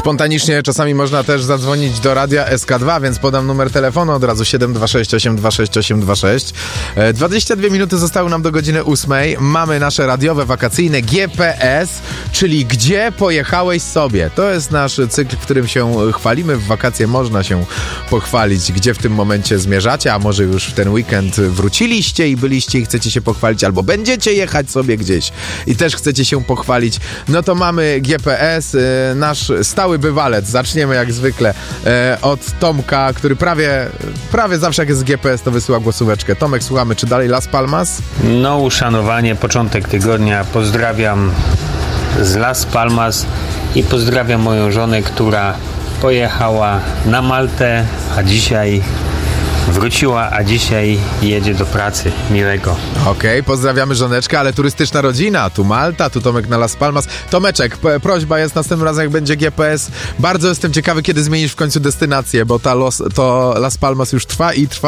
Spontanicznie czasami można też zadzwonić do radia SK2, więc podam numer telefonu od razu 726826826. 22 minuty zostały nam do godziny 8. Mamy nasze radiowe, wakacyjne GPS, czyli gdzie pojechałeś sobie. To jest nasz cykl, w którym się chwalimy. W wakacje można się pochwalić, gdzie w tym momencie zmierzacie, a może już w ten weekend wróciliście i byliście i chcecie się pochwalić, albo będziecie jechać sobie gdzieś i też chcecie się pochwalić. No to mamy GPS, nasz stały bywalec. Zaczniemy jak zwykle od Tomka, który prawie zawsze jak jest GPS, to wysyła głosóweczkę. Tomek, słuchamy, czy dalej Las Palmas? No, uszanowanie, początek tygodnia. Pozdrawiam z Las Palmas i pozdrawiam moją żonę, która pojechała na Maltę, a dzisiaj wróciła, a dzisiaj jedzie do pracy. Miłego. Okej, pozdrawiamy żoneczkę, ale turystyczna rodzina. Tu Malta, tu Tomek na Las Palmas. Tomeczek, prośba jest następnym razem, jak będzie GPS. Bardzo jestem ciekawy, kiedy zmienisz w końcu destynację, bo to Las Palmas już trwa.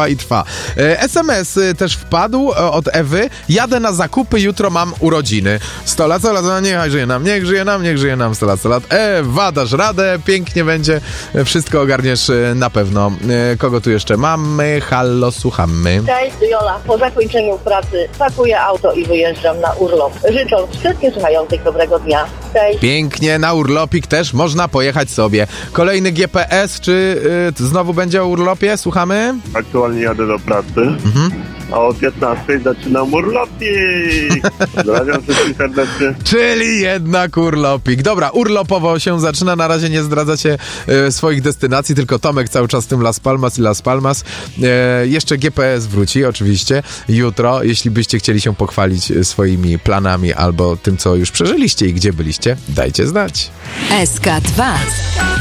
SMS też wpadł od Ewy. Jadę na zakupy, jutro mam urodziny. 100 lat, niech żyje nam 100 lat. Ewa, dasz radę, pięknie będzie. Wszystko ogarniesz na pewno. Kogo tu jeszcze mamy? Hallo, słuchamy. Cześć, Jola. Po zakończeniu pracy pakuję auto i wyjeżdżam na urlop. Życząc wszystkim słuchających dobrego dnia. Cześć. Pięknie, na urlopik też można pojechać sobie. Kolejny GPS, czy znowu będzie o urlopie? Słuchamy? Aktualnie jadę do pracy, a o 15 zaczynam urlopik. Pozdrawiam wszystkich serdecznie. Czyli jednak urlopik. Dobra, urlopowo się zaczyna. Na razie nie zdradzacie swoich destynacji, tylko Tomek cały czas w tym Las Palmas. Jeszcze GPS wróci oczywiście jutro, jeśli byście chcieli się pochwalić swoimi planami albo tym, co już przeżyliście i gdzie byliście, dajcie znać. SK2